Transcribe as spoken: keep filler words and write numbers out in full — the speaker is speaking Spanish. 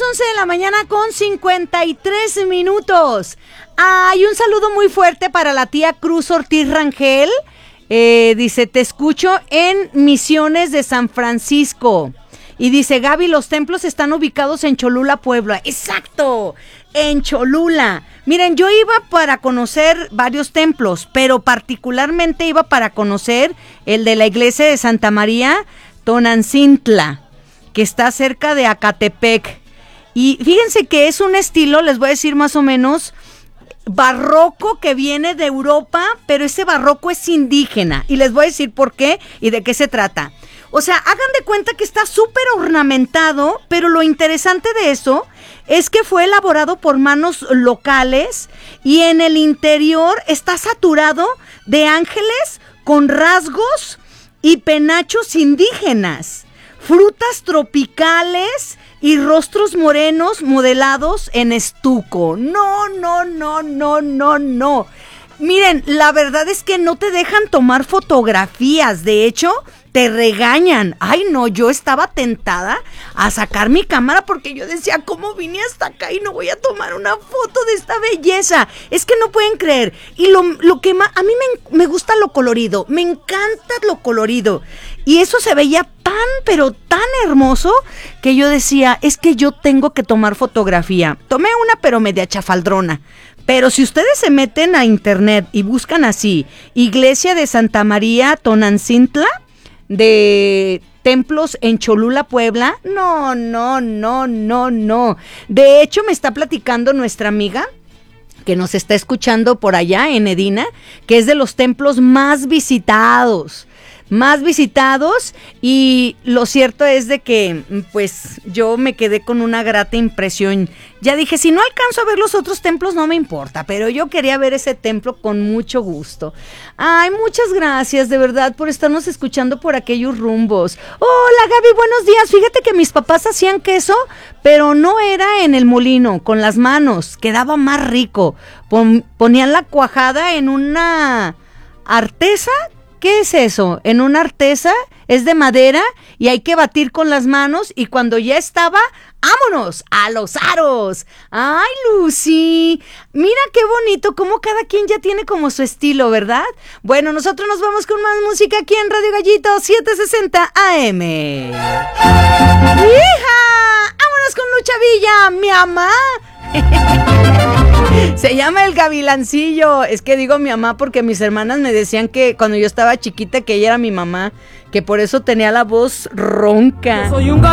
once de la mañana con cincuenta y tres minutos. Hay un saludo muy fuerte para la tía Cruz Ortiz Rangel. Eh, dice, te escucho en Misiones de San Francisco. Y dice, Gaby, los templos están ubicados en Cholula, Puebla. ¡Exacto! En Cholula. Miren, yo iba para conocer varios templos, pero particularmente iba para conocer el de la iglesia de Santa María Tonancintla, que está cerca de Acatepec. Y fíjense que es un estilo, les voy a decir más o menos, barroco que viene de Europa, pero ese barroco es indígena. Y les voy a decir por qué y de qué se trata. O sea, hagan de cuenta que está súper ornamentado, pero lo interesante de eso es que fue elaborado por manos locales y en el interior está saturado de ángeles con rasgos y penachos indígenas, frutas tropicales y rostros morenos modelados en estuco. No, no, no, no, no, no. Miren, la verdad es que no te dejan tomar fotografías. De hecho, te regañan. Ay, no, yo estaba tentada a sacar mi cámara porque yo decía, ¿cómo vine hasta acá y no voy a tomar una foto de esta belleza? Es que no pueden creer. Y lo, lo que más, a mí me, me gusta lo colorido, me encanta lo colorido. Y eso se veía tan, pero tan hermoso que yo decía, es que yo tengo que tomar fotografía. Tomé una, pero media chafaldrona. Pero si ustedes se meten a internet y buscan así, Iglesia de Santa María Tonancintla, de templos en Cholula, Puebla, no, no, no, no, no. De hecho, me está platicando nuestra amiga que nos está escuchando por allá en Edina, que es de los templos más visitados. Más visitados y lo cierto es de que pues yo me quedé con una grata impresión. Ya dije, si no alcanzo a ver los otros templos no me importa, pero yo quería ver ese templo con mucho gusto. Ay, muchas gracias de verdad por estarnos escuchando por aquellos rumbos. Hola Gaby, buenos días. Fíjate que mis papás hacían queso, pero no era en el molino, con las manos, quedaba más rico. Pon, ponían la cuajada en una artesa. ¿Qué es eso? En una artesa, es de madera y hay que batir con las manos y cuando ya estaba, ¡vámonos! ¡A los aros! ¡Ay, Lucy! Mira qué bonito, cómo cada quien ya tiene como su estilo, ¿verdad? Bueno, nosotros nos vamos con más música aquí en Radio Gallito setecientos sesenta A M. ¡Hija! ¡Vámonos con Lucha Villa, mi mamá! Se llama El Gavilancillo. Es que digo mi mamá porque mis hermanas me decían que cuando yo estaba chiquita que ella era mi mamá, que por eso tenía la voz ronca. Yo soy un gavilán.